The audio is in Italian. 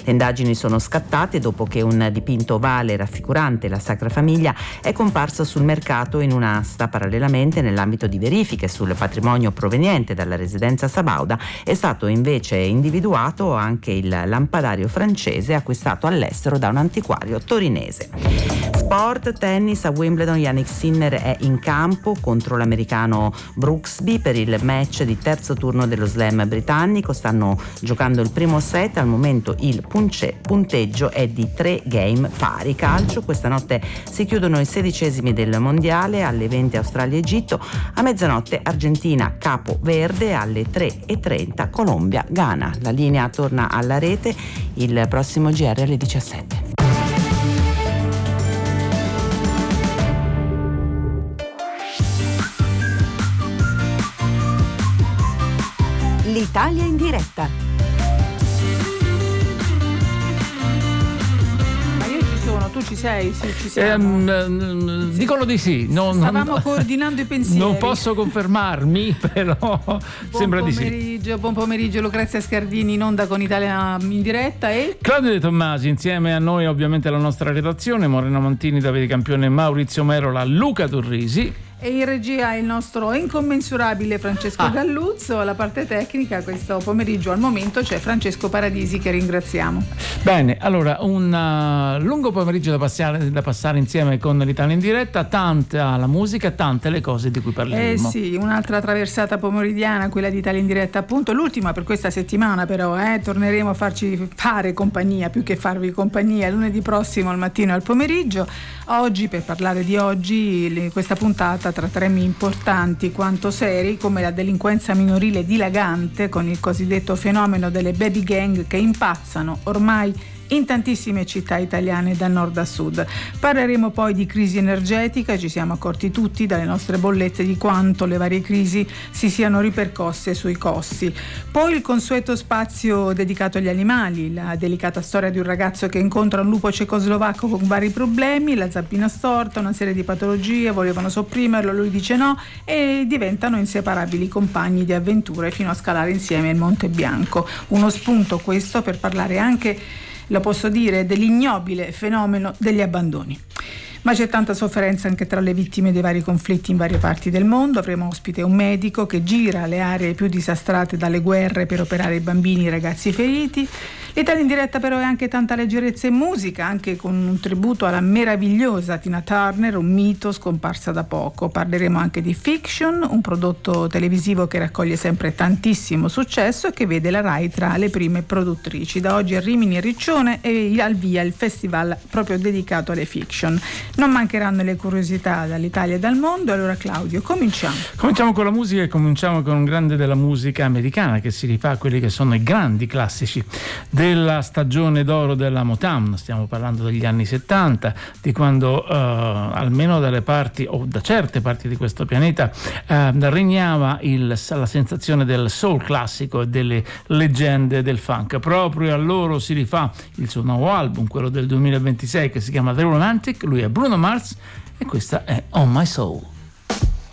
Le indagini sono scattate dopo che un dipinto ovale raffigurante la Sacra Famiglia è comparso sul mercato in un'asta. Parallelamente, nell'ambito di verifiche sul patrimonio proveniente dalla residenza sabauda, è stato invece individuato anche il lampadario francese acquistato all'estero da un antiquario torinese. Sport, tennis, a Wimbledon Jannik Sinner è in campo contro l'americano Brooksby per il match di terzo turno dello slam britannico. Stanno giocando il primo set, al momento il punteggio è di 3 game pari. Calcio, questa notte si chiudono i 16esimi del mondiale, alle 20 Australia-Egitto, a mezzanotte Argentina Capo Verde, alle 3:30 Colombia-Ghana. La linea torna alla rete, il prossimo GR alle 17. L'Italia in diretta. Ma io ci sono, tu ci sei? Sì, ci siamo. Dicono di sì. Stavamo coordinando i pensieri. Non posso confermarmi, però sembra di sì. Buon pomeriggio, Lucrezia Scardini in onda con Italia in diretta e Claudio De Tommasi, insieme a noi ovviamente la nostra redazione, Morena Montini, Davide Campione, Maurizio Merola, Luca Turrisi. E in regia il nostro incommensurabile Francesco Galluzzo. La parte tecnica questo pomeriggio al momento c'è Francesco Paradisi, che ringraziamo. Bene, allora un lungo pomeriggio da passare insieme con l'Italia in diretta, tanta la musica, tante le cose di cui parleremo. Sì, un'altra traversata pomeridiana, quella di Italia in diretta, appunto l'ultima per questa settimana, però torneremo a farci fare compagnia più che farvi compagnia lunedì prossimo al mattino e al pomeriggio. Oggi, per parlare di oggi, questa puntata tra temi importanti quanto seri, come la delinquenza minorile dilagante con il cosiddetto fenomeno delle baby gang che impazzano ormai in tantissime città italiane da nord a sud. Parleremo poi di crisi energetica. Ci siamo accorti tutti dalle nostre bollette di quanto le varie crisi si siano ripercosse sui costi. Poi il consueto spazio dedicato agli animali, la delicata storia di un ragazzo che incontra un lupo cecoslovacco con vari problemi, la zampina storta, una serie di patologie, volevano sopprimerlo, lui dice no, e diventano inseparabili compagni di avventure fino a scalare insieme il Monte Bianco. Uno spunto questo per parlare anche, lo posso dire, dell'ignobile fenomeno degli abbandoni. Ma c'è tanta sofferenza anche tra le vittime dei vari conflitti in varie parti del mondo. Avremo ospite un medico che gira le aree più disastrate dalle guerre per operare i bambini e i ragazzi feriti. L'Italia in diretta però è anche tanta leggerezza e musica, anche con un tributo alla meravigliosa Tina Turner, un mito scomparsa da poco. Parleremo anche di Fiction, un prodotto televisivo che raccoglie sempre tantissimo successo e che vede la Rai tra le prime produttrici. Da oggi a Rimini e Riccione è al via il festival proprio dedicato alle fiction. Non mancheranno le curiosità dall'Italia e dal mondo. Allora Claudio, cominciamo. Cominciamo con la musica e cominciamo con un grande della musica americana che si rifà a quelli che sono i grandi classici della stagione d'oro della Motown. Stiamo parlando degli anni 70, di quando almeno dalle parti o da certe parti di questo pianeta regnava la sensazione del soul classico e delle leggende del funk. Proprio a loro si rifà il suo nuovo album, quello del 2026, che si chiama The Romantic. Lui è Bruno Mars e questa è On My Soul.